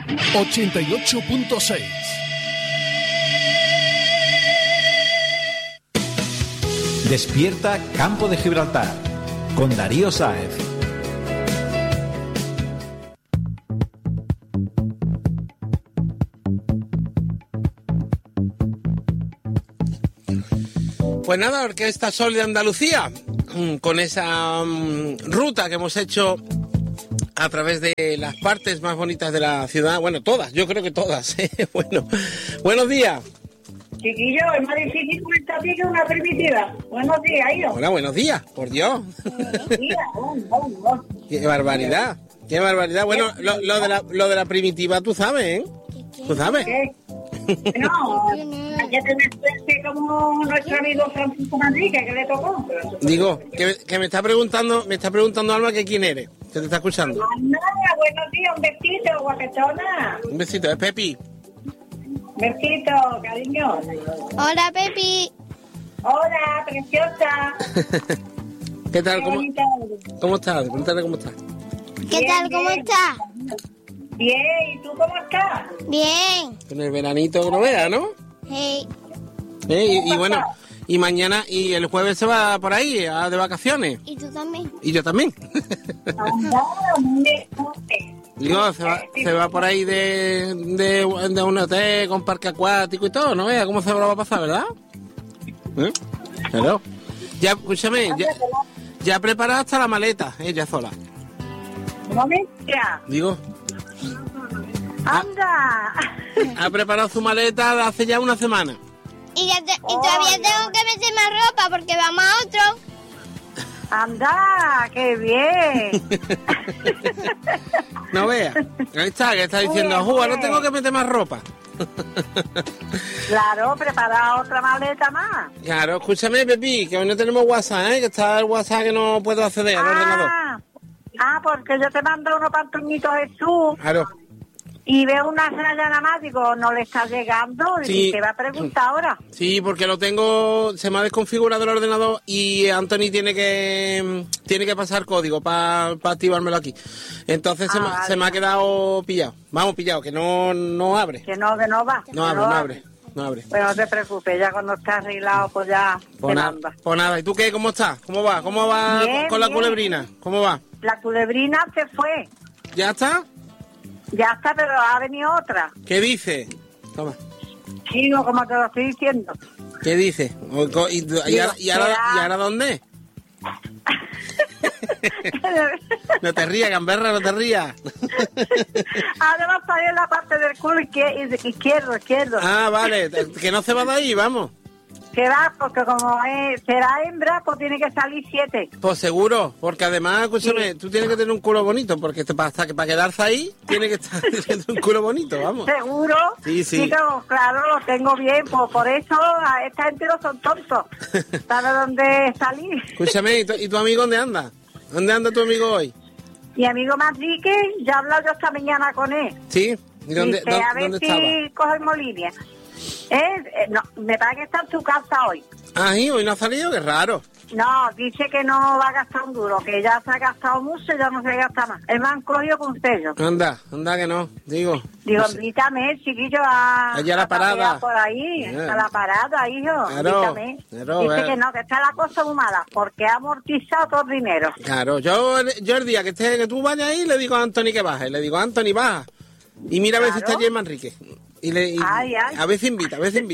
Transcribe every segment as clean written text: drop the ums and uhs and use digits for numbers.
88.6. Despierta Campo de Gibraltar con Darío Sáez. Pues nada, Orquesta Sol de Andalucía, con esa ruta que hemos hecho a través de las partes más bonitas de la ciudad. Bueno, todas, yo creo que todas. Bueno, buenos días. Chiquillo, es más difícil comentar aquí que una primitiva. Buenos días, hijo. Hola, buenos días, por Dios. Buenos días, vamos. Qué barbaridad, qué barbaridad. Bueno, lo de la primitiva, tú sabes, ¿eh? ¿Tú sabes? ¿Qué? No, ya tenés suerte como nuestro amigo Francisco Manrique, que le tocó. Digo, que me está preguntando Alma que quién eres, que te está escuchando. Nada, buenos días, un besito, guapetona. Un besito, es Pepi. Besito, cariño. Hola, Pepi. Hola, preciosa. ¿Qué tal? Qué bonita eres. ¿Cómo estás? Cuéntale cómo estás. ¿Qué tal? ¿Cómo estás? Bien, ¿y tú cómo estás? Bien. Con el veranito que no veas, ¿no? Hey. Y bueno, y mañana y el jueves se va por ahí de vacaciones. ¿Y tú también? Y yo también. Digo, se va por ahí de un hotel con parque acuático y todo, ¿no? Vea cómo se lo va a pasar, ¿verdad? Claro. Ya, escúchame, ya preparaste la maleta, ella sola. No me enteras. Digo, ¡Anda! ha preparado su maleta de hace ya una semana. Y todavía tengo que meter más ropa porque vamos a otro. ¡Anda! ¡Qué bien! No veas. Ahí está, que está diciendo, ¡Juga, no tengo que meter más ropa! Claro, prepara otra maleta más. Claro, escúchame, Pepi, que hoy no tenemos WhatsApp, ¿eh? Que está el WhatsApp que no puedo acceder al ordenador. Porque yo te mando unos pantunitos Jesús. Claro. Y veo una raya nada más, digo, no le está llegando. Sí. Y te va a preguntar ahora. Sí, porque lo tengo, se me ha desconfigurado el ordenador y Anthony tiene que pasar código para activármelo aquí. Entonces se me ha quedado pillado. Vamos, pillado, que no abre. Que no va. No abre. Bueno, no te preocupes, ya cuando está arreglado, pues ya te manda. Pues nada, ¿y tú qué? ¿Cómo estás? ¿Cómo va? ¿Cómo va Bien, con la bien. culebrina? ¿Cómo va? La culebrina se fue. ¿Ya está? Ya está, pero ha venido otra. ¿Qué dice? Toma. Sigo, como te lo estoy diciendo. ¿Qué dice? ¿Y ahora dónde? No te rías, gamberra, no te rías. Ahora va a salir la parte del culo izquierdo. Ah, vale, que no se va de ahí, vamos. Que va, porque como será hembra, pues tiene que salir 7. Pues seguro, porque además, escúchame, tú tienes que tener un culo bonito, porque para quedarse ahí, tiene que estar teniendo un culo bonito, vamos. ¿Seguro? Sí. Claro, lo tengo bien, pues por eso a esta gente no son tontos. ¿Sabes dónde salir? Escúchame, ¿y tu amigo dónde anda? ¿Dónde anda tu amigo hoy? Mi amigo Manrique, ya he hablado yo esta mañana con él. ¿Sí? ¿Y dónde A ver estaba? si cogemos línea. No, me parece que está en su casa hoy. Ah, ¿y hoy no ha salido? Qué raro. No, dice que no va a gastar un duro, que ya se ha gastado mucho y ya no se gasta más. El man cogió con sello. Anda que no, digo. Digo, No sé. invítame, chiquillo, a la parada. Por ahí, Yeah. a la parada, hijo. Claro, Invítame. claro, Dice vea. que no, que está la cosa muy mala, porque ha amortizado todo el dinero. Claro, yo el día que tú vayas ahí, le digo a Anthony que baje. Le digo, Anthony, baja. Y mira a ver si está allí en Manrique. Ay. A ver si invita.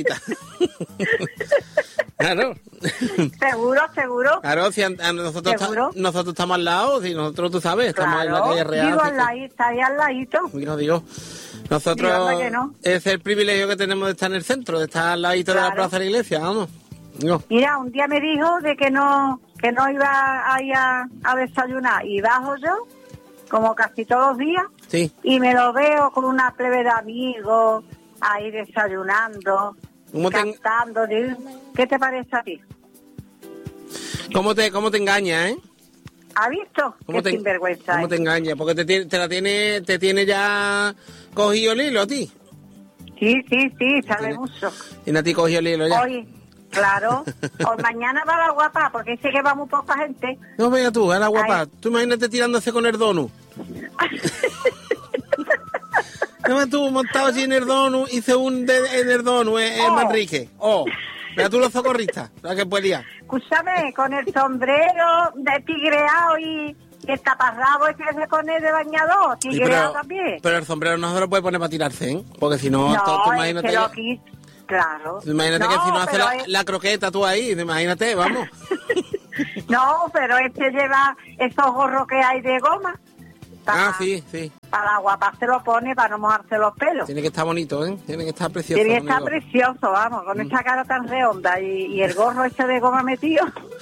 Claro. Seguro. Claro, si nosotros estamos al lado, si nosotros, tú sabes, estamos en la calle real. Digo, así está ahí al ladito. que- digo, nosotros Dígame que no. es el privilegio que tenemos de estar en el centro, de estar al ladito de la Claro. plaza de la iglesia, vamos. Digo, Mira, un día me dijo de que no iba a ir a desayunar. Y bajo yo, como casi todos los días, sí. y me lo veo con una plebe de amigos, ahí desayunando, cantando. Digo, ¿qué te parece a ti? ¿Cómo te engaña, eh? ¿Has visto? Qué sinvergüenza. ¿Cómo te engaña? Porque te tiene ya cogido el hilo a ti. Sí, sabe mucho. Y a ti cogió el hilo ya. Oye, claro. O mañana va la guapa, porque dice que va muy poca gente. No, venga tú, a la guapa. Ay. Tú imagínate tirándose con el donut. No estuvo montado allí en el donut, hice en el donut en Manrique. Mira tú los socorristas, la que podía. Escúchame, con el sombrero de tigreado y el taparrabo ese que se pone de bañador, tigreado también. Pero el sombrero no se lo puede poner para tirarse, ¿eh? Porque si no, tú imagínate. Claro. Imagínate que si no hace la croqueta tú ahí, imagínate, vamos. No, pero lleva esos gorros que hay de goma. Sí. Para la guapa se lo pone para no mojarse los pelos. Tiene que estar bonito, ¿eh? Tiene que estar precioso. Tiene que estar precioso, vamos, con esa cara tan redonda y el gorro ese de goma metido.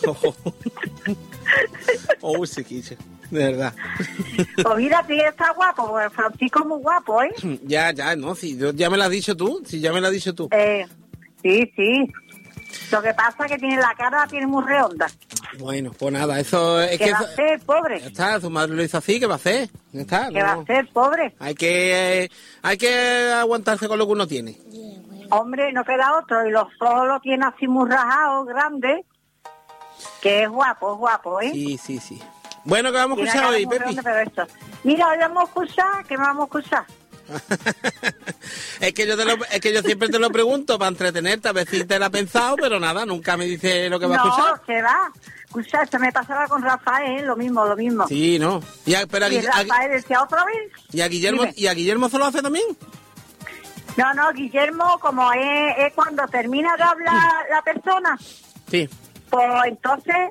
Sí, Quiche, de verdad. Pues mira, tío, está guapo, porque Francisco es muy guapo, ¿eh? Ya, no, si ya me lo has dicho tú, Sí. Lo que pasa es que tiene la cara muy redonda. Bueno, pues nada, eso es que va a ser pobre. Ya está, su madre lo hizo así, ¿qué va a hacer? Ya está. Que va a ser pobre. Hay que aguantarse con lo que uno tiene. Hombre, no queda otro. Y los ojos lo tiene así muy rajados, grandes. Que es guapo, ¿eh? Sí. Bueno, ¿qué vamos a escuchar hoy, Pepi? Mira, hoy vamos a escuchar, ¿qué vamos a escuchar? es que yo siempre te lo pregunto para entretenerte, a ver si te la has pensado, pero nada, nunca me dice lo que va a escuchar. No, se va. Escucha, esto me pasaba con Rafael, lo mismo. Sí, ¿no? Rafael decía otra vez. ¿Y a Guillermo se lo hace también? No, Guillermo, como es cuando termina de hablar la persona. Sí. Pues entonces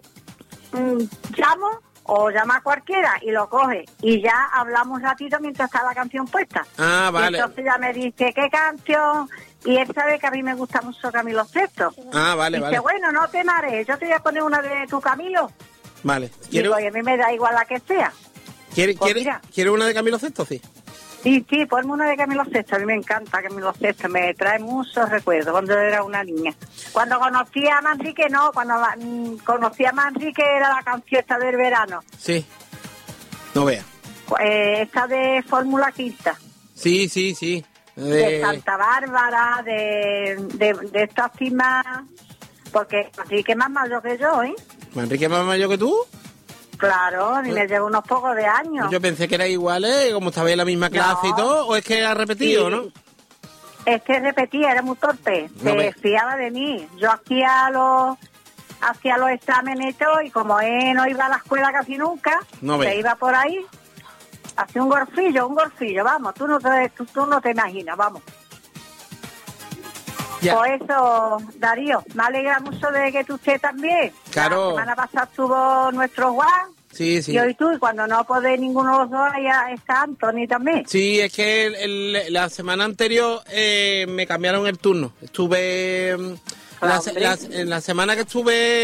llama a cualquiera y lo coge y ya hablamos un ratito mientras está la canción puesta. Vale. Y entonces ya me dice, ¿qué canción? Y él sabe que a mí me gusta mucho Camilo VI. Vale. Dice, bueno, no te marees, yo te voy a poner una de tu Camilo. Vale. Digo, y a mí me da igual la que sea. ¿Quiere una de Camilo VI, sí? Sí, ponme una de Camilo VI, a mí me encanta Camilo VI, me trae muchos recuerdos cuando era una niña. Cuando conocí a Manrique, conocí a Manrique era la canción esta del verano. Sí, no vea. Esta de Fórmula Quinta. Sí. De Santa Bárbara, de estas cimas, porque Manrique es más mayor que yo, ¿eh? ¿Manrique es más mayor que tú? Claro, y me llevo unos pocos de años. Yo pensé que era igual, como estaba en la misma clase y todo, o es que era repetido, ¿no? Es que repetía, era muy torpe, se fiaba de mí. Yo hacía los exámenes y todo, y como él no iba a la escuela casi nunca, se iba por ahí, hacía un gorfillo, vamos, tú no te imaginas, vamos. Ya. Por eso, Darío, me alegra mucho de que tú estés también. Claro. La semana pasada estuvo nuestro Juan. Sí. Y hoy tú, y cuando no podés ninguno de los dos, ya está Anthony también. Sí, es que la semana anterior me cambiaron el turno. Estuve... en la semana que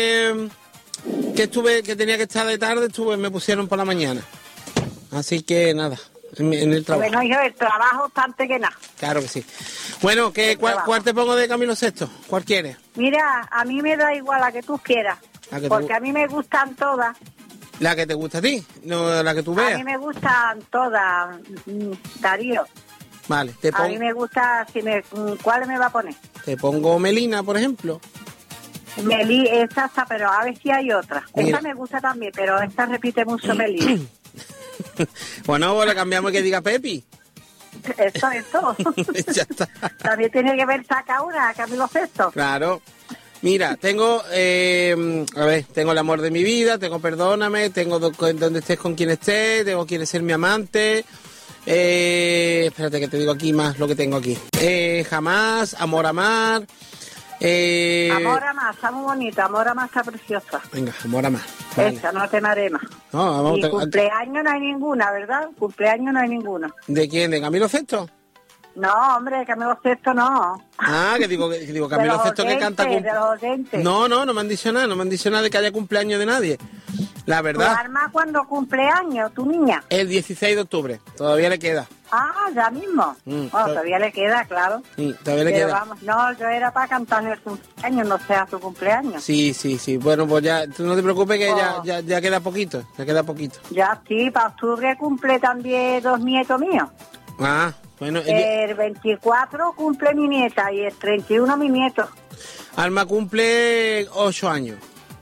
tenía que estar de tarde, me pusieron por la mañana. Así que nada. En el trabajo. Bueno, hijo, el trabajo está antes que nada. Claro que sí. Bueno, ¿cuál te pongo de Camilo VI? ¿Cuál quieres? Mira, a mí me da igual la que tú quieras, porque a mí me gustan todas. ¿La que te gusta a ti? No, la que tú veas. A mí me gustan todas, Darío. Vale, a mí me gusta, ¿cuál me va a poner? Te pongo Melina, por ejemplo. Esa está, pero a ver si hay otra. Mira. Esta me gusta también, pero esta repite mucho Melina. Bueno, pues le cambiamos que diga Pepi. Eso. Ya está. También tiene que ver saca una, Camilo VI. Claro. Mira, tengo, tengo el amor de mi vida, tengo perdóname, tengo donde estés con quien estés, tengo quieres ser mi amante. Espérate que te digo aquí más lo que tengo aquí. Jamás, amor a mar. Amor a más, está muy bonita, amor a más está preciosa. Venga, amor a más. Esa, no te marees más. No, vamos, y cumpleaños no hay ninguna, ¿verdad? Cumpleaños no hay ninguna. ¿De quién? ¿De Camilo VI? No, hombre, Camilo VI no. Que digo Camilo VI que canta de los oyentes. No me han dicho nada de que haya cumpleaños de nadie. La verdad. ¿Tu arma cuando cumpleaños, tu niña? El 16 de octubre, todavía le queda. Ya mismo. Todavía le queda, claro. Sí, todavía le queda. Vamos, no, yo era para cantarle el cumpleaños, no sea su cumpleaños. Sí. Bueno, pues ya, tú no te preocupes que ya queda poquito, Ya sí, para octubre cumple también 2 nietos míos. Bueno. El 24 cumple mi nieta y el 31 mi nieto. Alma cumple 8 años.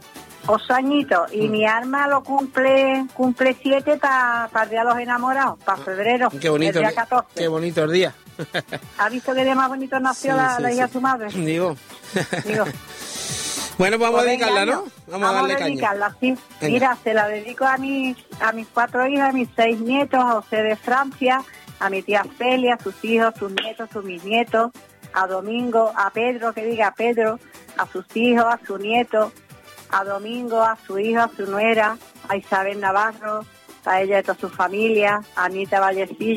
8 añitos. Y mi Alma lo cumple 7 para el Día de los Enamorados, para febrero. Qué bonito, el día 14. Qué bonito el día. ¿Ha visto que día más bonito nació la hija de su madre? Digo. Bueno, vamos a dedicarla, ¿no? Vamos a darle dedicarla, caña. Sí. Mira, se la dedico a mis 4 hijas, a mis 6 nietos, a José de Francia, a mi tía Celia, a sus hijos, sus nietos, sus bisnietos, a Domingo, a Pedro, que diga Pedro, a sus hijos, a su nieto, a Domingo, a su hijo, a su nuera, a Isabel Navarro, a ella y a toda su familia, a Anita Vallecillo.